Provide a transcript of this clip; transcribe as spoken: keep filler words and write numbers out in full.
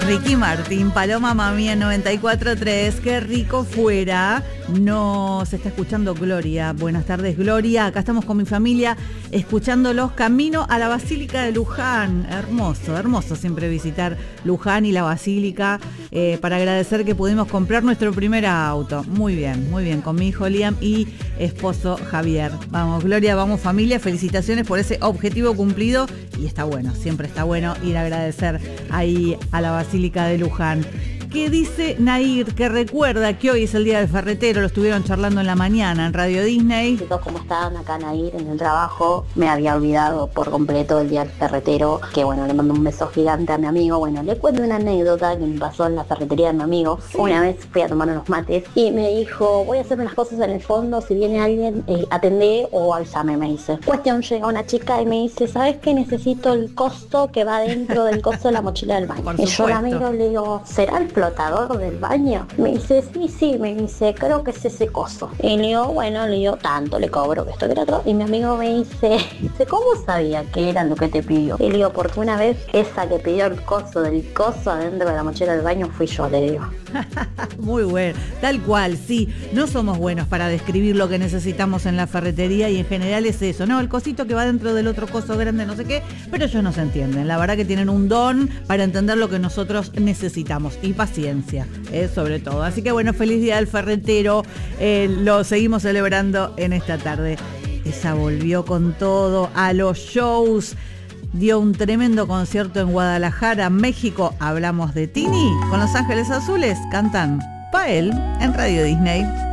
Ricky Martin, Paloma Mami en noventa y cuatro punto tres. Qué rico fuera. Nos está escuchando Gloria. Buenas tardes, Gloria. Acá estamos con mi familia escuchándolos camino a la Basílica de Luján. Hermoso, hermoso siempre visitar Luján y la Basílica eh, para agradecer que pudimos comprar nuestro primer auto. Muy bien, muy bien, con mi hijo Liam y esposo Javier. Vamos, Gloria, vamos familia. Felicitaciones por ese objetivo cumplido. Y está bueno, siempre está bueno ir a agradecer ahí a la Basílica de Luján. ¿Qué dice Nair? Que recuerda que hoy es el día del ferretero, lo estuvieron charlando en la mañana en Radio Disney. Chicos, ¿cómo estaban? Acá Nair en el trabajo. Me había olvidado por completo el día del ferretero, que bueno, le mando un beso gigante a mi amigo. Bueno, le cuento una anécdota que me pasó en la ferretería de mi amigo. Sí. Una vez fui a tomar unos mates y me dijo, voy a hacer unas cosas en el fondo, si viene alguien, eh, atendé o avísame, me dice. Cuestión, llega una chica y me dice, ¿sabes qué? Necesito el costo que va dentro del costo de la mochila del baño. Y yo la miro y le digo, ¿será el flotador del baño? Me dice, sí, sí, me dice, creo que es ese coso. Y le digo, bueno, le digo, tanto le cobro que esto que era otro. Y mi amigo me dice, ¿cómo sabía que era lo que te pidió? Y le digo, porque una vez esa que pidió el coso del coso adentro de la mochila del baño fui yo, le digo. Muy bueno, tal cual, sí. No somos buenos para describir lo que necesitamos en la ferretería y en general es eso, ¿no? El cosito que va dentro del otro coso grande, no sé qué, pero ellos no se entienden. La verdad que tienen un don para entender lo que nosotros necesitamos y paciencia, eh, sobre todo. Así que bueno, feliz día del ferretero. Eh, lo seguimos celebrando en esta tarde. Esa volvió con todo a los shows. Dio un tremendo concierto en Guadalajara, México. Hablamos de Tini con Los Ángeles Azules. Cantan Pa' él en Radio Disney.